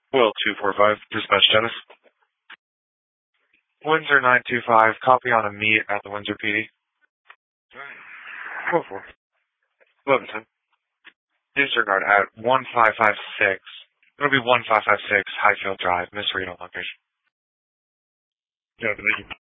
Will 245, dispatch status. Windsor 925, copy on a meet at the Windsor PD. 4-4. 1110. Disregard at 1556. It'll be 1556 Highfield Drive, Miss Reno location. Yeah, thank you.